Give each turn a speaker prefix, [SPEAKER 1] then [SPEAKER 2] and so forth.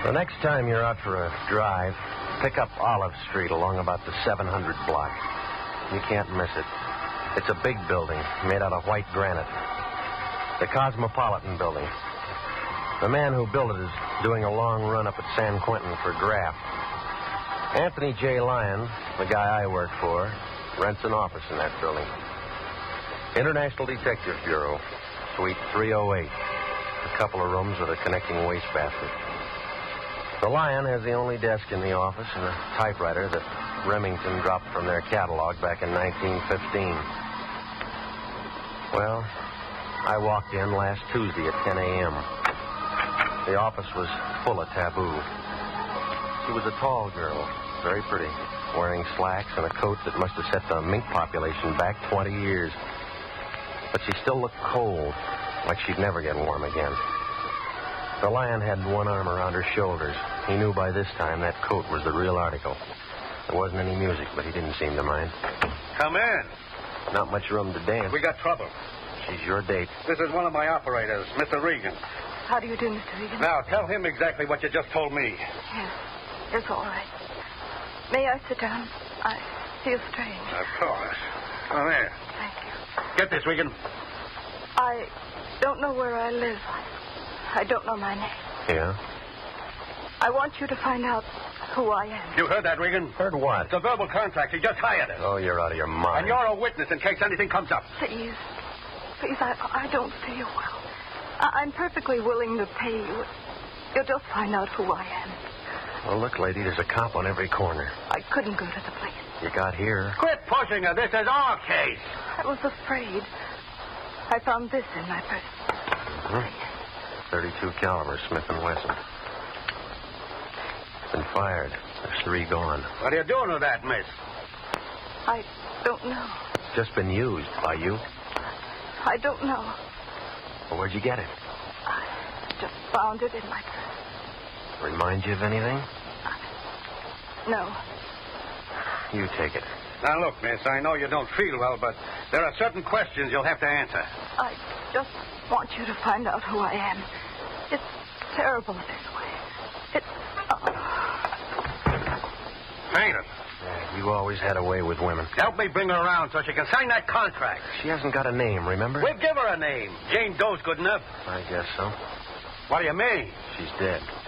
[SPEAKER 1] The next time you're out for a drive, pick up Olive Street along about the 700 block. You can't miss it. It's a big building made out of white granite. The Cosmopolitan Building. The man who built it is doing a long run up at San Quentin for graft. Anthony J. Lyon, the guy I work for, rents an office in that building. International Detective Bureau, Suite 308. A couple of rooms with a connecting wastebasket. The Lion has the only desk in the office and a typewriter that Remington dropped from their catalog back in 1915. Well, I walked in last Tuesday at 10 a.m. The office was full of taboo. She was a tall girl, very pretty, wearing slacks and a coat that must have set the mink population back 20 years. But she still looked cold, like she'd never get warm again. The Lion had one arm around her shoulders. He knew by this time that coat was the real article. There wasn't any music, but he didn't seem to mind.
[SPEAKER 2] Come in.
[SPEAKER 1] Not much room to dance.
[SPEAKER 2] We got trouble.
[SPEAKER 1] She's your date.
[SPEAKER 2] This is one of my operators, Mr. Regan.
[SPEAKER 3] How do you do, Mr. Regan?
[SPEAKER 2] Now, tell him exactly what you just told me.
[SPEAKER 3] Yes. It's all right. May I sit down? I feel strange.
[SPEAKER 2] Of course. Come here.
[SPEAKER 3] Thank you.
[SPEAKER 2] Get this, Regan.
[SPEAKER 3] I don't know where I live. I don't know my name.
[SPEAKER 1] Yeah?
[SPEAKER 3] I want you to find out who I am.
[SPEAKER 2] You heard that, Regan?
[SPEAKER 1] Heard what?
[SPEAKER 2] It's a verbal contract. You just hired it.
[SPEAKER 1] Oh, you're out of your mind.
[SPEAKER 2] And you're a witness in case anything comes up.
[SPEAKER 3] Please, I don't feel well. I'm perfectly willing to pay you. You'll just find out who I am.
[SPEAKER 1] Well, look, lady, there's a cop on every corner.
[SPEAKER 3] I couldn't go to the police.
[SPEAKER 1] You got here.
[SPEAKER 2] Quit pushing her. This is our case.
[SPEAKER 3] I was afraid. I found this in my purse.
[SPEAKER 1] Mm-hmm. 32 caliber Smith & Wesson. It's been fired. There's 3 gone.
[SPEAKER 2] What are you doing with that, miss?
[SPEAKER 3] I don't know.
[SPEAKER 1] Just been used by you.
[SPEAKER 3] I don't know.
[SPEAKER 1] Well, where'd you get it?
[SPEAKER 3] I just found it in my purse.
[SPEAKER 1] Remind you of anything?
[SPEAKER 3] No.
[SPEAKER 1] You take it.
[SPEAKER 2] Now, look, miss, I know you don't feel well, but there are certain questions you'll have to answer.
[SPEAKER 3] I just want you to find out who I am. It's terrible this way. It's...
[SPEAKER 2] Ain't it?
[SPEAKER 1] Yeah, you always had a way with women.
[SPEAKER 2] Help me bring her around so she can sign that contract.
[SPEAKER 1] She hasn't got a name, remember?
[SPEAKER 2] We'll give her a name. Jane Doe's good enough.
[SPEAKER 1] I guess so.
[SPEAKER 2] What do you mean?
[SPEAKER 1] She's dead.